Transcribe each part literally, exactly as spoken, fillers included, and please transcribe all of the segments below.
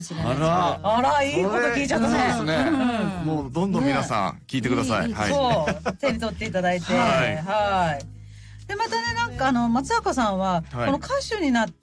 あらあら、いいこと聞いちゃったね。 そうですね、うん、もうどんどん皆さん聞いてください、 ね、 はい、 そう手に取っていただいて、はい、はい、でまたね、なんかあの松坂さんは、はい、この歌手になって、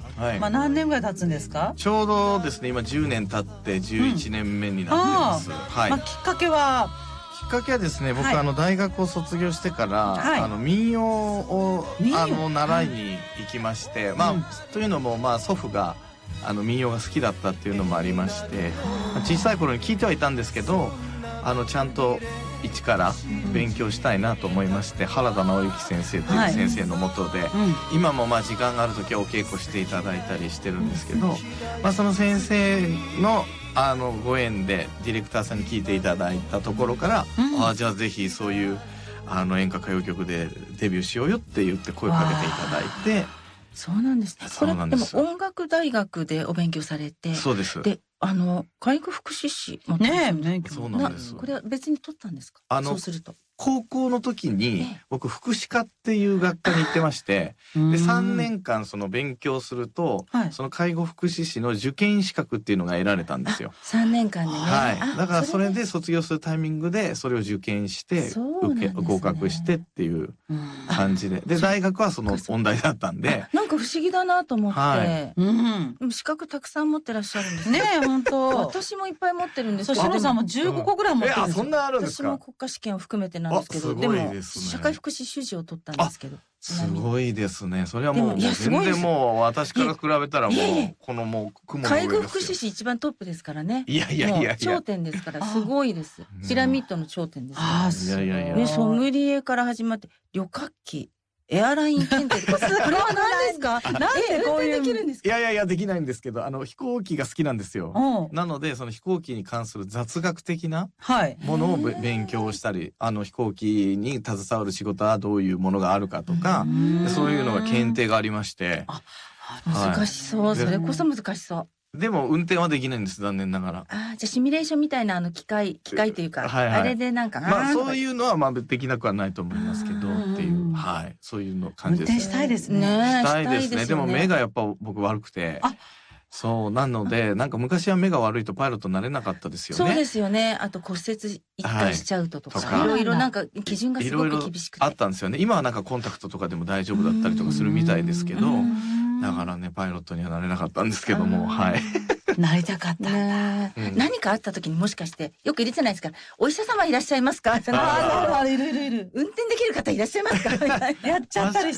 はい、まあ何年ぐらい経つんですか？ ちょうどですね、今じゅうねん経ってじゅういちねんめになってます、うん、はい、 まあ、きっかけはきっかけはですね、僕、はい、あの大学を卒業してから、はい、あの民謡をあの習いに行きまして、はい、まあ、うん、というのも、まあ、祖父があの民謡が好きだったっていうのもありまして、小さい頃に聞いてはいたんですけど、あのちゃんと一から勉強したいなと思いまして、原田直之先生という先生の下で、はい、うん、今もまあ時間がある時はお稽古していただいたりしてるんですけど、まあ、その先生のあのご縁でディレクターさんに聞いていただいたところから、うん、あ、じゃあぜひそういうあの演歌歌謡曲でデビューしようよって言って声をかけていただいて。 そうなんですね。これでも音楽大学でお勉強されて、 そうです。 で、あの介護福祉士もね、 そうなんです。 これは別に取ったんですか？あのそうすると高校の時に僕福祉科っていう学科に行ってまして、でさんねんかんその勉強すると、はい、その介護福祉士の受験資格っていうのが得られたんですよ。 さんねんかんでね。 はい。だからそれで卒業するタイミングでそれを受験して受け、ね、合格してっていう感じで、で大学はその音大だったんで、 なんか不思議だなと思って、はい、うん、資格たくさん持ってらっしゃるんですね。 本当。 私もいっぱい持ってるんですけど、 シロさんもじゅうごこぐらい持ってるんですよ。 そんなあるんですか？ 私も国家試験を含めてなんですけど、でも社会福祉修士を取ったんですけど。 すごいですね。それはもう全然もう私から比べたらもうこのもう雲の上ですよ。 介護福祉士一番トップですからね。 いやいやいやいや。 頂点ですからすごいです。ピラミッドの頂点です。 ああ、いやいやいや。 ね、ソムリエから始まって旅客機、エアライン検定とか、これは何ですか？なんでこういうできるんですか？ いやいやいや、できないんですけど、あの飛行機が好きなんですよ。なのでその飛行機に関する雑学的なものを勉強したり、あの飛行機に携わる仕事はどういうものがあるかとか、そういうのが検定がありまして。 あ、難しそう、はい、それこそ難しそう。 でも運転はできないんです、残念ながら。 あ、じゃあシミュレーションみたいなあの機械機械というか、はいはい、あれでなんかな、 まあそういうのはまあできなくはないと思いますけどっていう、はい、そういうの感じです。 運転したいですね。 したいですね。でも目がやっぱ僕悪くて。あ、そうなので、なんか昔は目が悪いとパイロットになれなかったですよね。 そうですよね。あと骨折一回しちゃうととか、はい、いろいろなんか基準がすごく厳しくて。 あったんですよね。今はなんかコンタクトとかでも大丈夫だったりとかするみたいですけど、だからねパイロットにはなれなかったんですけども、はい。 なりたかったね、 うん、何かあった時にもしかしてよく入れてないですから、お医者様いらっしゃいますか？ ああ、いるいるいる。 運転できる方いらっしゃいますか？ やっちゃったりして。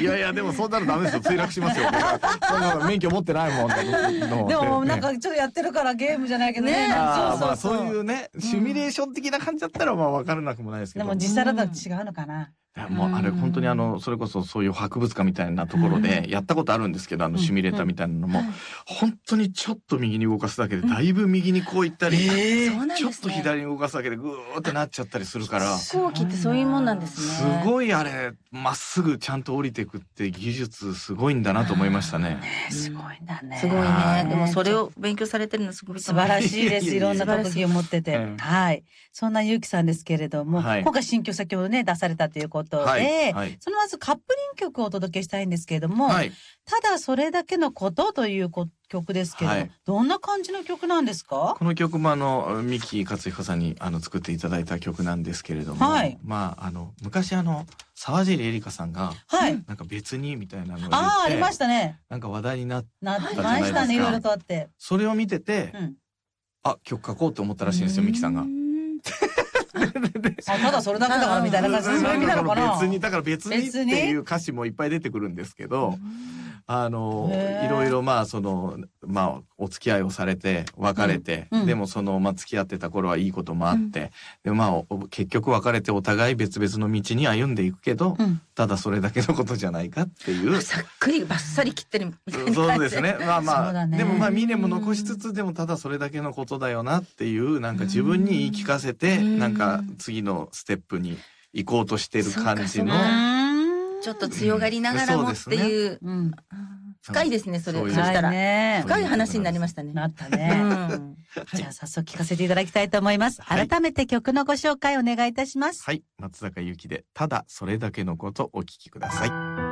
いやいや、でもそうなるとダメですよ。墜落しますよ。免許持ってないもん。 でもなんかちょっとやってるからゲームじゃないけどね。 そうそうそういうね、シミュレーション的な感じだったらまあ分からなくもないですけど。 でも実際だったら違うのかな。 もうあれ本当にあのそれこそそういう博物館みたいなところでやったことあるんですけど、あのシミュレーターみたいなのも本当にちょっと右に動かすだけでだいぶ右にこういったり、ちょっと左に動かすだけでグーってなっちゃったりするから、 飛行機ってそういうもんなんですね。 すごいあれまっすぐちゃんと降りていくって技術すごいんだなと思いましたね。 すごいんだね。 すごいね。でもそれを勉強されてるのすごい素晴らしいです。いろんな特技を持ってて、はい。そんなゆうきさんですけれども、今回新曲先ほどね出されたということで。そのまずカップリング曲をお届けしたいんですけれども、はい、ただそれだけのことという曲ですけど、はい、どんな感じの曲なんですか？この曲もあの三木克彦さんにあの作っていただいた曲なんですけれども、はい、まああの昔あの沢尻エリカさんが、はい、なんか別にみたいなのを言って、 ああありましたね。 なんか話題になったじゃないですか。なってましたね、いろいろとあって。 それを見てて、うん、あ、曲書こうと思ったらしいんですよ、三木さんが。 あ、ただそれだけだからみたいな感じで、そういう意味なのかな。 別にだから別にっていう歌詞もいっぱい出てくるんですけど、あのいろいろまあそのまあお付き合いをされて別れて、うんうん、でもそのまあ付き合ってた頃はいいこともあって、うん、でまあ結局別れてお互い別々の道に歩んでいくけど、うん、ただそれだけのことじゃないかっていう。 さっくりバッサリ切ってるみたいな。 そうですね。まあまあ、ね、でもまあ未練も残しつつ、でもただそれだけのことだよなっていうなんか自分に言い聞かせて、なんか次のステップに行こうとしてる感じの。 ちょっと強がりながらもっていう。うん、深いですね、それ。そしたら、ね、深い話になりましたね。 なったね。うん、じゃあ早速聞かせていただきたいと思います。はい、改めて曲のご紹介お願いいたします。 はい、松坂由紀でただそれだけのことお聞きください。